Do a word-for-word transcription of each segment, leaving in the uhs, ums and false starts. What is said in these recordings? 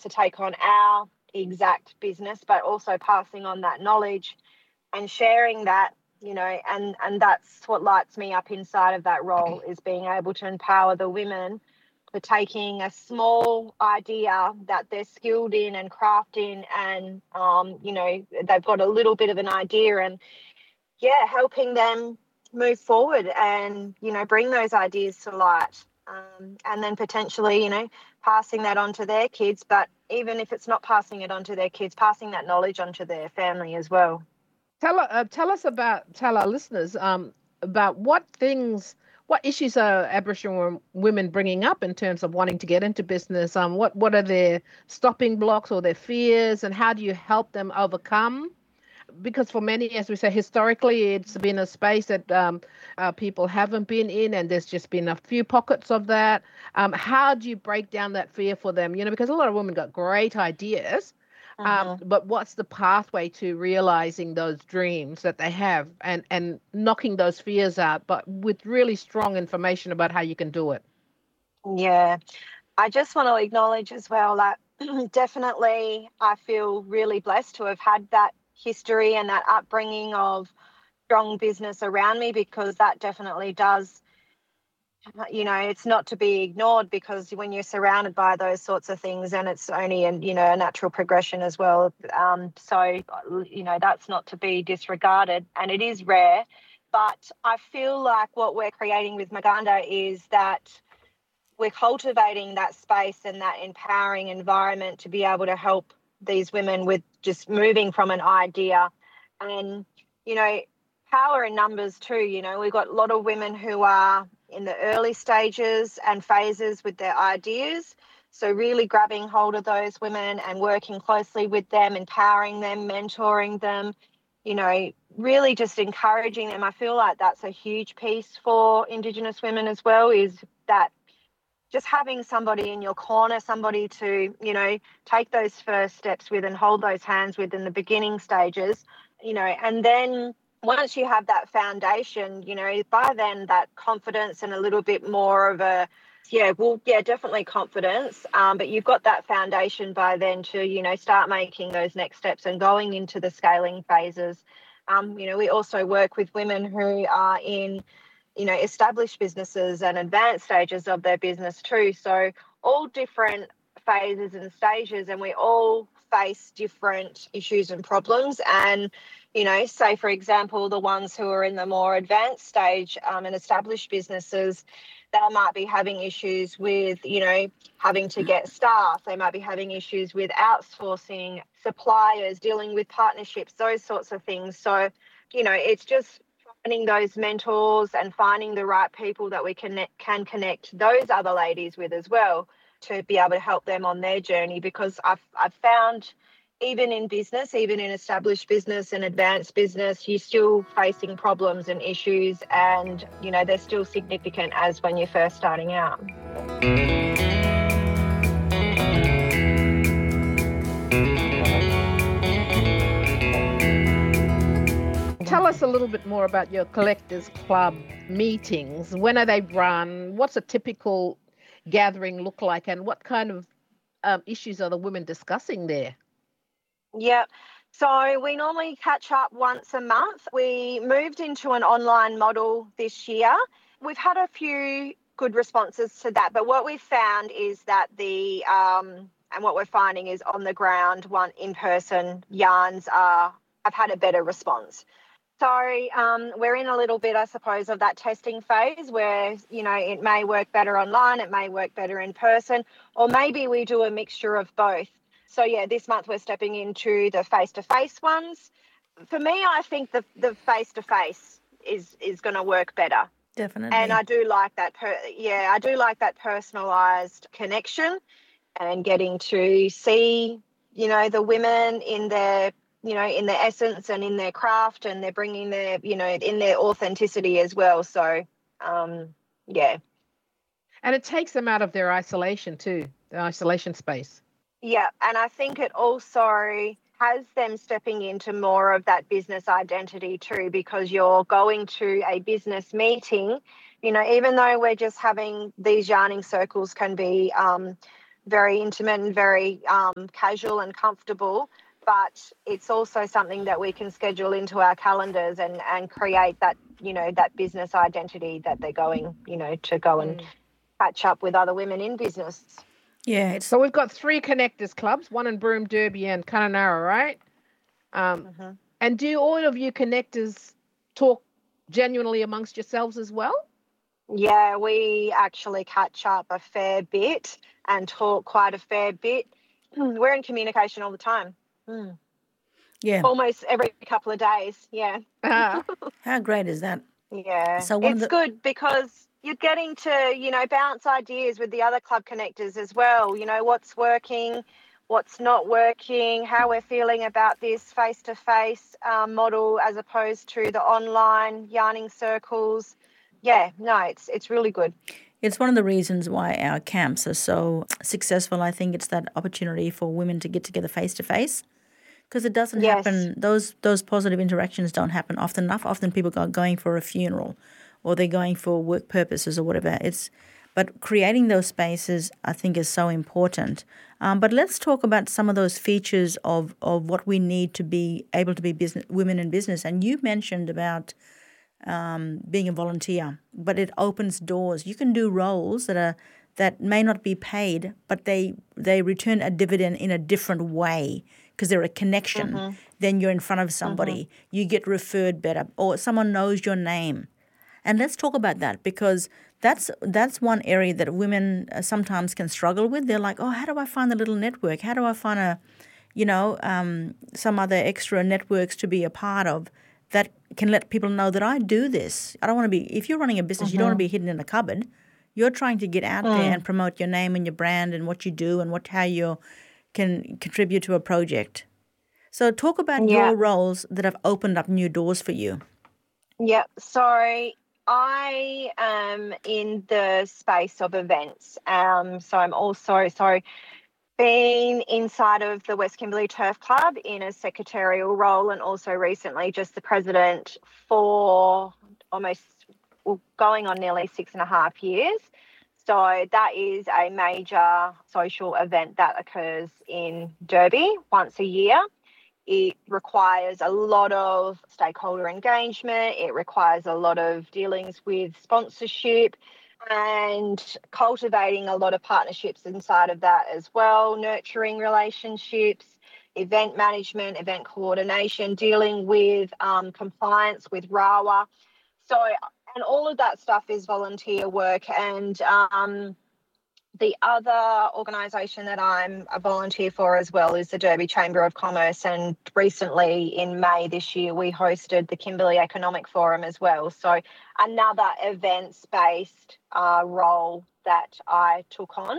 to take on our exact business, but also passing on that knowledge and sharing that, you know, and, and that's what lights me up inside of that role, is being able to empower the women for taking a small idea that they're skilled in and craft in, and, um, you know, they've got a little bit of an idea, and, yeah, helping them move forward and, you know, bring those ideas to light. Um, and then potentially, you know, passing that on to their kids. But even if it's not passing it on to their kids, passing that knowledge on to their family as well. Tell uh, tell us about tell our listeners um about what things, what issues are Aboriginal women bringing up in terms of wanting to get into business. Um, what what are their stopping blocks or their fears, and how do you help them overcome? Because for many, as we say, historically, it's been a space that um, uh, people haven't been in, and there's just been a few pockets of that. Um, how do you break down that fear for them? You know, because a lot of women got great ideas, um, Mm-hmm. but what's the pathway to realizing those dreams that they have, and and knocking those fears out, but with really strong information about how you can do it? Yeah. I just want to acknowledge as well that definitely I feel really blessed to have had that history and that upbringing of strong business around me, because that definitely does, you know, it's not to be ignored, because when you're surrounded by those sorts of things, and it's only, an, you know, a natural progression as well. Um, so, you know, that's not to be disregarded, and it is rare. But I feel like what we're creating with Maganda is that we're cultivating that space and that empowering environment to be able to help these women with just moving from an idea. And, you know, power in numbers too. You know, we've got a lot of women who are in the early stages and phases with their ideas. So really grabbing hold of those women and working closely with them, empowering them, mentoring them, you know, really just encouraging them. I feel like that's a huge piece for Indigenous women as well, is that just having somebody in your corner, somebody to, you know, take those first steps with and hold those hands with in the beginning stages, you know, and then once you have that foundation, you know, by then that confidence and a little bit more of a, yeah, well, yeah, definitely confidence. Um, but you've got that foundation by then to, you know, start making those next steps and going into the scaling phases. Um, you know, we also work with women who are in, you know, established businesses and advanced stages of their business too. So all different phases and stages, and we all face different issues and problems. And, you know, say, for example, the ones who are in the more advanced stage um, and established businesses, they might be having issues with, you know, having to get staff. They might be having issues with outsourcing, suppliers, dealing with partnerships, those sorts of things. So, you know, it's just finding those mentors and finding the right people that we can, can connect those other ladies with as well, to be able to help them on their journey. Because I've, I've found even in business, even in established business and advanced business, you're still facing problems and issues, and, you know, they're still significant as when you're first starting out. Tell us a little bit more about your Collectors Club meetings. When are they run? What's a typical gathering look like, and what kind of um, issues are the women discussing there? Yeah. So we normally catch up once a month. We moved into an online model this year. We've had a few good responses to that, but what we've found is that the, um, and what we're finding is on the ground, one in-person yarns are, have had a better response. So um, we're in a little bit, I suppose, of that testing phase where, you know, it may work better online, it may work better in person, or maybe we do a mixture of both. So, yeah, this month we're stepping into the face-to-face ones. For me, I think the the face-to-face is is going to work better. Definitely. And I do like that, per- yeah, I do like that personalised connection and getting to see, you know, the women in their, you know, in their essence and in their craft, and they're bringing their, you know, in their authenticity as well. So, um, yeah. And it takes them out of their isolation too, the isolation space. Yeah, and I think it also has them stepping into more of that business identity too, because you're going to a business meeting, you know, even though we're just having these yarning circles can be um, very intimate and very um, casual and comfortable, but it's also something that we can schedule into our calendars and, and create that, you know, that business identity that they're going, you know, to go and Mm. catch up with other women in business. Yeah, it's So we've got three connectors clubs, one in Broome, Derby, and Kununurra, right? Um, Mm-hmm. and do all of you connectors talk genuinely amongst yourselves as well? Yeah, we actually catch up a fair bit and talk quite a fair bit. We're in communication all the time. Mm. yeah. Almost every couple of days. Yeah. Uh, How great is that? Yeah. So one of It's the good because you're getting to, you know, bounce ideas with the other club connectors as well. You know, what's working, what's not working, how we're feeling about this face-to-face um, model as opposed to the online yarning circles. Yeah, no, it's it's really good. It's one of the reasons why our camps are so successful. I think it's that opportunity for women to get together face to face, because it doesn't Yes. happen. Those those positive interactions don't happen often enough. Often people are going for a funeral, or they're going for work purposes or whatever. It's but creating those spaces, I think, is so important. Um, but let's talk about some of those features of of what we need to be able to be business women in business. And you mentioned about um, being a volunteer, but it opens doors. You can do roles that are that may not be paid, but they they return a dividend in a different way because they're a connection. Mm-hmm. Then you're in front of Mm-hmm. somebody. You get referred better, or someone knows your name. And let's talk about that, because that's that's one area that women uh, sometimes can struggle with. They're like, oh, how do I find a little network? How do I find a, you know, um, some other extra networks to be a part of that can let people know that I do this. I don't want to be, if you're running a business, you don't want to Mm-hmm. be hidden in a cupboard. You're trying to get out there and Mm. promote your name and your brand and what you do and what how you can contribute to a project. So talk about Yeah. your roles that have opened up new doors for you. Yeah. So I am in the space of events. Um, so I'm also so been inside of the West Kimberley Turf Club in a secretarial role, and also recently just the president for almost well, going on nearly six and a half years. So that is a major social event that occurs in Derby once a year. It requires a lot of stakeholder engagement. It requires a lot of dealings with sponsorship and cultivating a lot of partnerships inside of that as well, nurturing relationships, event management, event coordination, dealing with um, compliance with RAWA. So, and all of that stuff is volunteer work. And um, the other organisation that I'm a volunteer for as well is the Derby Chamber of Commerce. And recently in May this year, we hosted the Kimberley Economic Forum as well. So another events-based uh, role that I took on.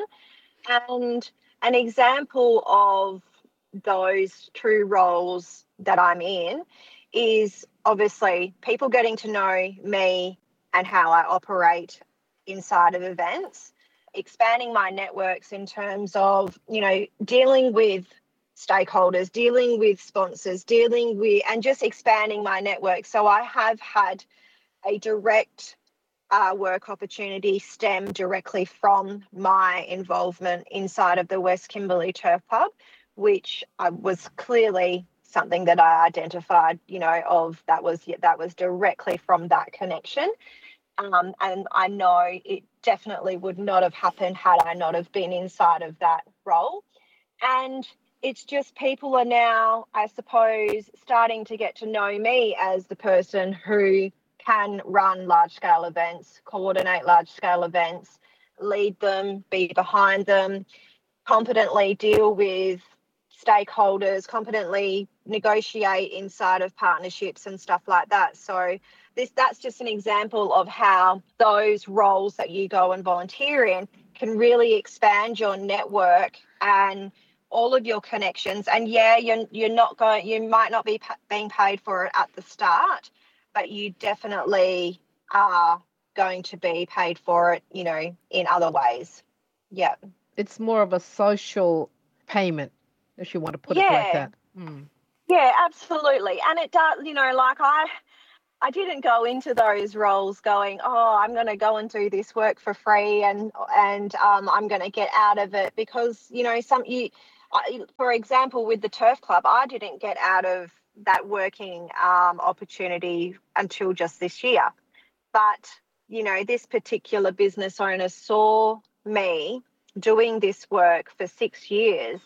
And an example of those two roles that I'm in is obviously people getting to know me and how I operate inside of events, expanding my networks in terms of, you know, dealing with stakeholders, dealing with sponsors, dealing with, and just expanding my network. So I have had a direct uh, work opportunity stem directly from my involvement inside of the West Kimberley Turf Club, which uh, was clearly something that I identified, you know, of that was that was directly from that connection. Um, and I know it definitely would not have happened had I not have been inside of that role. And it's just people are now, I suppose, starting to get to know me as the person who can run large-scale events, coordinate large-scale events, lead them, be behind them, competently deal with stakeholders, competently negotiate inside of partnerships and stuff like that. So this that's just an example of how those roles that you go and volunteer in can really expand your network and all of your connections. And yeah, you're you're not going, you might not be pa- being paid for it at the start, but you definitely are going to be paid for it, you know, in other ways. Yeah. it's more of a social payment, if you want to put it like Yeah. that. Mm. Yeah, absolutely. And it does, you know, like I I didn't go into those roles going, oh, I'm going to go and do this work for free and and um, I'm going to get out of it because, you know, some you, I, for example, with the Turf Club, I didn't get out of that working um, opportunity until just this year. But, you know, this particular business owner saw me doing this work for six years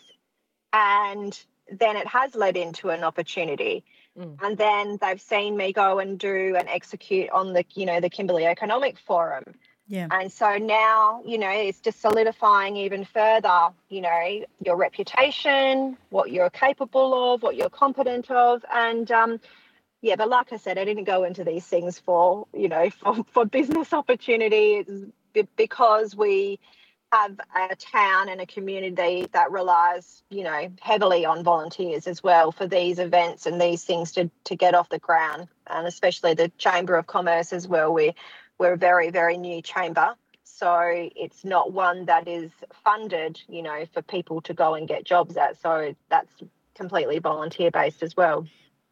and then it has led into an opportunity. Mm. And then they've seen me go and do and execute on the, you know, the Kimberley Economic Forum. Yeah. And so now, you know, it's just solidifying even further, you know, your reputation, what you're capable of, what you're competent of. And, um, yeah, but like I said, I didn't go into these things for, you know, for, for business opportunity. It's because we have a town and a community that relies, you know, heavily on volunteers as well for these events and these things to, to get off the ground, and especially the Chamber of Commerce as well. We, we're a very, very new chamber, so it's not one that is funded, you know, for people to go and get jobs at. So that's completely volunteer-based as well.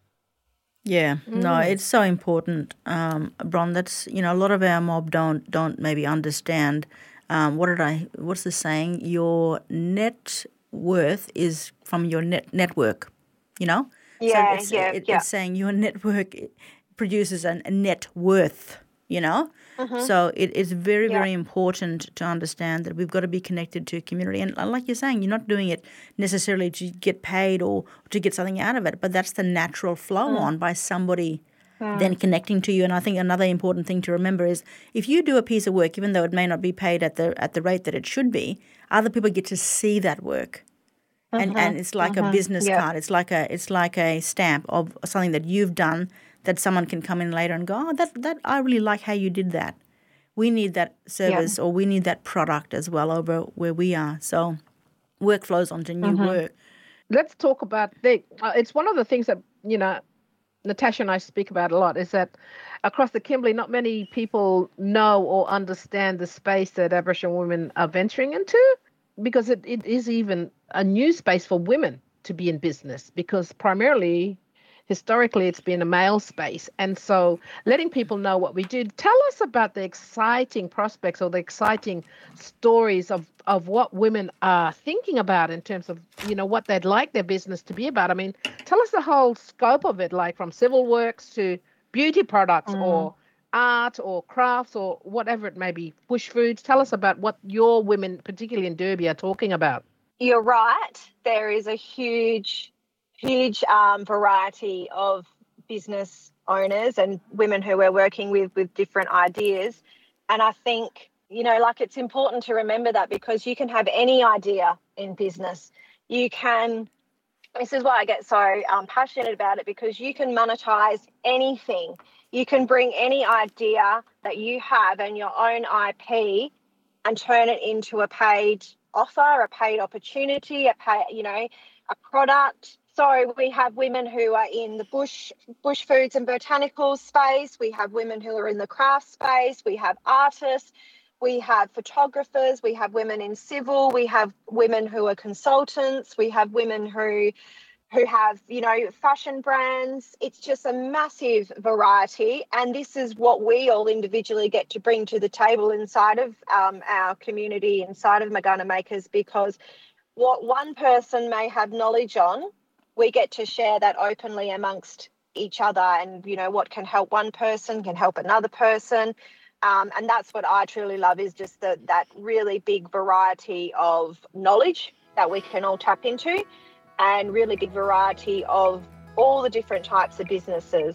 Yeah, no, mm. it's so important, um, Bron. That's, you know, a lot of our mob don't don't maybe understand. Um, what did I? What's the saying? Your net worth is from your net network. You know. Yeah, so it's, yeah, it, yeah. It's saying your network produces an, a net worth. You know. Mm-hmm. So it is very, yeah. very important to understand that we've got to be connected to a community. And like you're saying, you're not doing it necessarily to get paid or to get something out of it, but that's the natural flow mm. on by somebody mm. then connecting to you. And I think another important thing to remember is if you do a piece of work, even though it may not be paid at the at the rate that it should be, other people get to see that work. Mm-hmm. And and it's like mm-hmm. a business yep. card. It's like a it's like a stamp of something that you've done that someone can come in later and go, oh, that that I really like how you did that. We need that service yeah. or we need that product as well over where we are. So work flows onto new mm-hmm. work. Let's talk about the, uh, it's one of the things that, you know, Natasha and I speak about a lot is that across the Kimberley, not many people know or understand the space that Aboriginal women are venturing into, because it, it is even a new space for women to be in business, because primarily historically, it's been a male space. And so letting people know what we do. Tell us about the exciting prospects or the exciting stories of, of what women are thinking about in terms of, you know, what they'd like their business to be about. I mean, tell us the whole scope of it, like from civil works to beauty products mm. or art or crafts or whatever it may be, bush foods. Tell us about what your women, particularly in Derby, are talking about. You're right. There is a huge... huge um, variety of business owners and women who we're working with with different ideas. And I think, you know, like it's important to remember that because you can have any idea in business. You can, this is why I get so um, passionate about it, because you can monetize anything. You can bring any idea that you have and your own I P and turn it into a paid offer, a paid opportunity, a pay, you know, a product. So we have women who are in the bush bush foods and botanicals space. We have women who are in the craft space. We have artists. We have photographers. We have women in civil. We have women who are consultants. We have women who who have, you know, fashion brands. It's just a massive variety. And this is what we all individually get to bring to the table inside of um, our community, inside of Magana Makers, because what one person may have knowledge on, we get to share that openly amongst each other, and, you know, what can help one person can help another person. Um, and that's what I truly love, is just the, that really big variety of knowledge that we can all tap into, and really big variety of all the different types of businesses.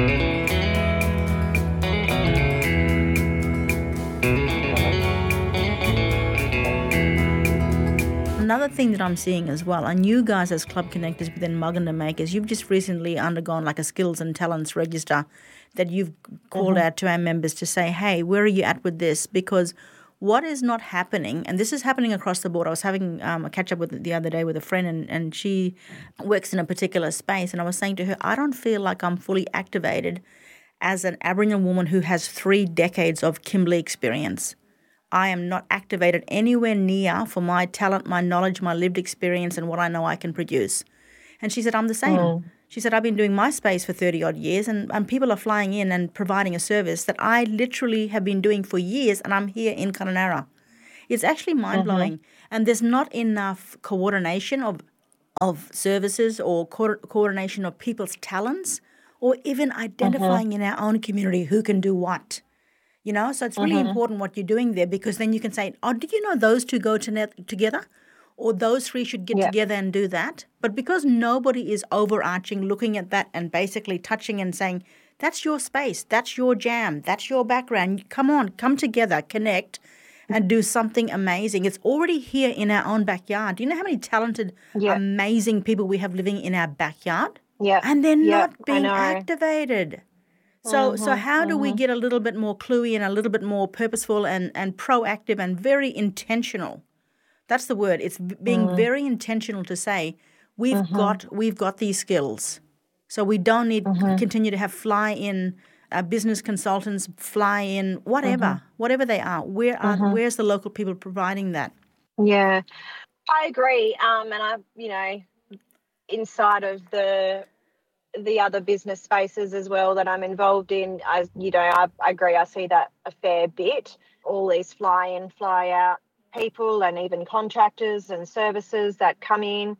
Another thing that I'm seeing as well, and you guys as club connectors within Magana Makers, you've just recently undergone like a skills and talents register that you've called mm-hmm. out to our members to say, hey, where are you at with this? Because what is not happening, and this is happening across the board. I was having um, a catch up with the other day with a friend, and, and she works in a particular space, and I was saying to her, I don't feel like I'm fully activated as an Aboriginal woman who has three decades of Kimberley experience. I am not activated anywhere near for my talent, my knowledge, my lived experience, and what I know I can produce. And she said, I'm the same. Mm. She said, I've been doing my space for thirty odd years and, and people are flying in and providing a service that I literally have been doing for years and I'm here in Kununurra. It's actually mind-blowing. Mm-hmm. And there's not enough coordination of of services or co- coordination of people's talents or even identifying mm-hmm. in our own community who can do what. You know, so it's really mm-hmm. important what you're doing there because then you can say, oh, did you know those two go to net- together? Or those three should get yep. together and do that. But because nobody is overarching, looking at that and basically touching and saying, that's your space, that's your jam, that's your background. Come on, come together, connect, and do something amazing. It's already here in our own backyard. Do you know how many talented, yep. amazing people we have living in our backyard? Yeah. And they're yep. not being activated. So mm-hmm. so how do mm-hmm. we get a little bit more cluey and a little bit more purposeful and, and proactive and very intentional? That's the word. It's being mm. very intentional to say we've mm-hmm. got we've got these skills, so we don't need mm-hmm. to continue to have fly in uh, business consultants, fly in whatever, mm-hmm. whatever they are. Where are mm-hmm. where's the local people providing that? Yeah, I agree. Um, and I, you know, inside of the the other business spaces as well that I'm involved in, I, you know, I, I agree. I see that a fair bit. All these fly in, fly out people and even contractors and services that come in.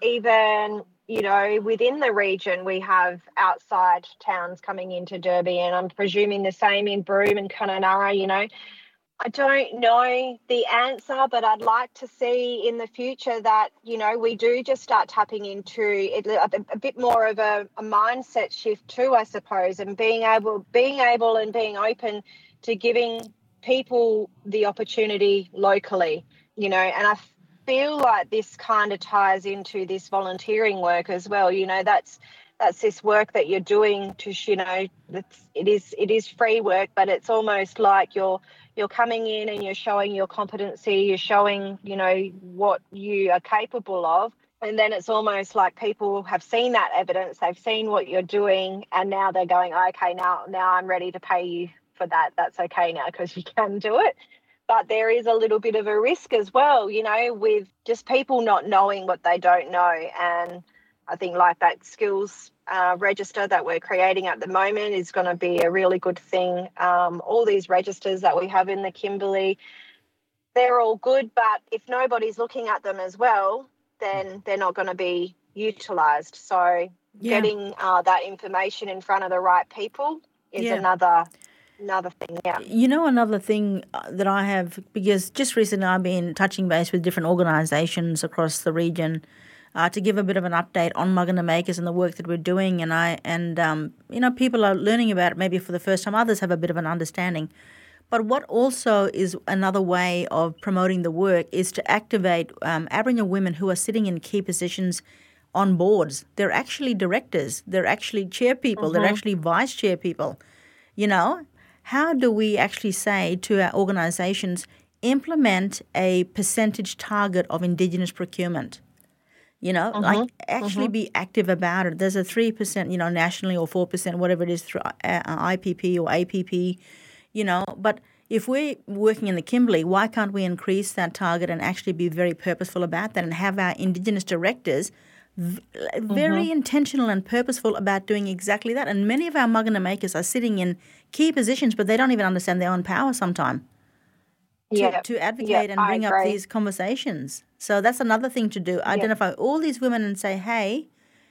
Even, you know, within the region, we have outside towns coming into Derby, and I'm presuming the same in Broome and Kununurra, you know. I don't know the answer, but I'd like to see in the future that, you know, we do just start tapping into it, a, a bit more of a, a mindset shift too, I suppose, and being able, being able and being open to giving people the opportunity locally, you know, and I feel like this kind of ties into this volunteering work as well. You know, that's that's this work that you're doing to, you know, it's, it is it is free work, but it's almost like you're you're coming in and you're showing your competency, you're showing, you know, what you are capable of. And then it's almost like people have seen that evidence, they've seen what you're doing, and now they're going, okay, now now I'm ready to pay you for that. That's okay now because you can do it. But there is a little bit of a risk as well, you know, with just people not knowing what they don't know. And I think like that skills uh, register that we're creating at the moment is going to be a really good thing. Um, all these registers that we have in the Kimberley, they're all good, but if nobody's looking at them as well, then they're not going to be utilised. So yeah. getting uh, that information in front of the right people is yeah. another another thing, yeah. You know, another thing that I have, because just recently I've been touching base with different organisations across the region uh, to give a bit of an update on Magana Makers and the work that we're doing, and I and um, you know, people are learning about it maybe for the first time. Others have a bit of an understanding. But what also is another way of promoting the work is to activate um, Aboriginal women who are sitting in key positions on boards. They're actually directors. They're actually chair people. Mm-hmm. They're actually vice chair people. You know, how do we actually say to our organisations, implement a percentage target of Indigenous procurement? You know, mm-hmm. like actually mm-hmm. be active about it. There's a three percent, you know, nationally or four percent, whatever it is, through I P P or A P P, you know. But if we're working in the Kimberley, why can't we increase that target and actually be very purposeful about that and have our Indigenous directors v- very mm-hmm. intentional and purposeful about doing exactly that? And many of our Magana Makers are sitting in key positions, but they don't even understand their own power sometimes to, yep. to advocate yep, and bring up these conversations. So that's another thing to do. Identify yep. all these women and say, hey,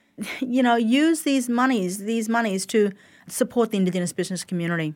you know, use these monies, these monies to support the Indigenous business community.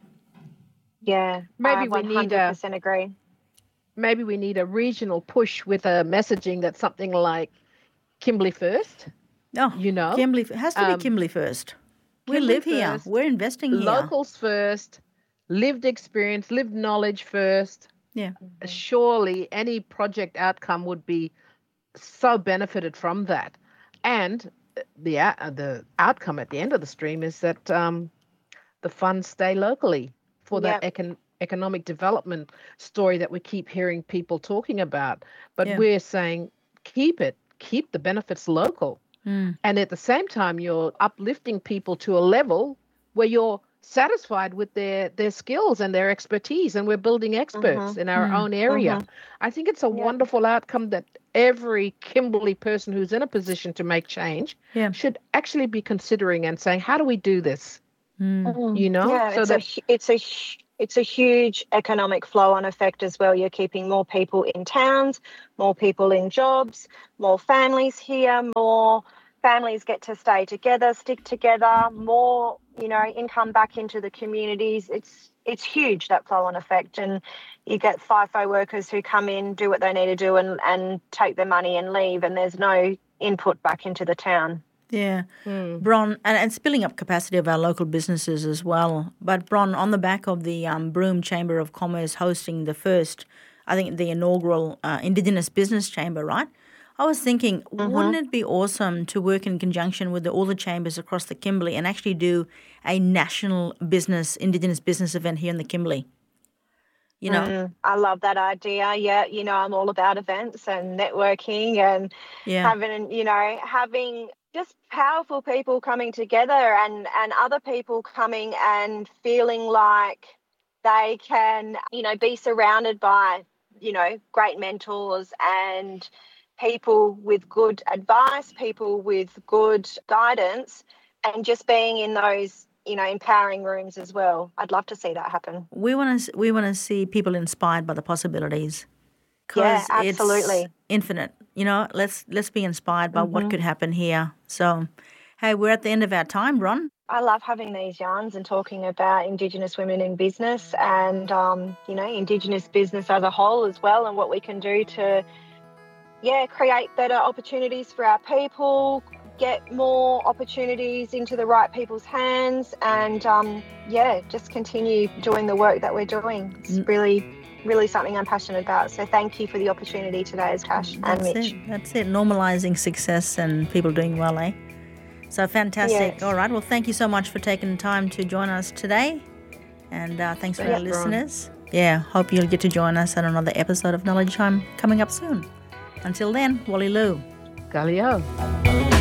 Yeah, maybe I we one hundred percent need a, agree. Maybe we need a regional push with a messaging that's something like Kimberley first. Oh, you know, Kimberley it has to um, be Kimberley first. We Kimberley live here. First, We're investing here. Locals first, lived experience, lived knowledge first. Yeah. Surely any project outcome would be so benefited from that. And the uh, the outcome at the end of the stream is that um, the funds stay locally for that yep. econ- economic development story that we keep hearing people talking about. But yeah. we're saying keep it, keep the benefits local. Mm. And at the same time, you're uplifting people to a level where you're satisfied with their, their skills and their expertise, and we're building experts mm-hmm. in our mm. own area. Mm-hmm. I think it's a yep. wonderful outcome that every Kimberley person who's in a position to make change Yeah. should actually be considering and saying, how do we do this? Mm. You know, yeah, so it's that a hu- it's a hu- it's a huge economic flow-on effect as well. You're keeping more people in towns, more people in jobs, more families here, more families get to stay together, stick together, more, you know, income back into the communities. It's it's huge, that flow-on effect. And you get FIFO workers who come in, do what they need to do, and and take their money and leave, and there's no input back into the town. Yeah. Mm. Bron, and, and spilling up capacity of our local businesses as well. But Bron, on the back of the um, Broome Chamber of Commerce hosting the first, I think the inaugural uh, Indigenous Business Chamber, right? I was thinking, Mm-hmm. wouldn't it be awesome to work in conjunction with the, all the chambers across the Kimberley and actually do a national business, Indigenous business event here in the Kimberley? You know? Mm, I love that idea. Yeah, you know, I'm all about events and networking and Yeah. having, you know, having just powerful people coming together and, and other people coming and feeling like they can, you know, be surrounded by, you know, great mentors and people with good advice, people with good guidance, and just being in those, you know, empowering rooms as well. I'd love to see that happen. We want to we want to see people inspired by the possibilities. Yeah, 'Cause absolutely. it's infinite. You know, let's let's be inspired by what Mhm. could happen here. So, hey, we're at the end of our time, Ron. I love having these yarns and talking about Indigenous women in business and, um, you know, Indigenous business as a whole as well, and what we can do to, yeah, create better opportunities for our people, get more opportunities into the right people's hands, and, um, yeah, just continue doing the work that we're doing. It's Mm. really, really something I'm passionate about. So thank you for the opportunity today, Tash and That's Mitch. it. That's it. Normalizing success and people doing well, eh? So fantastic. Yes. All right. Well, thank you so much for taking the time to join us today. And uh, thanks for Thanks, our Ron. listeners. Yeah, hope you'll get to join us on another episode of Knowledge Time coming up soon. Until then, Wally Lou. Galio.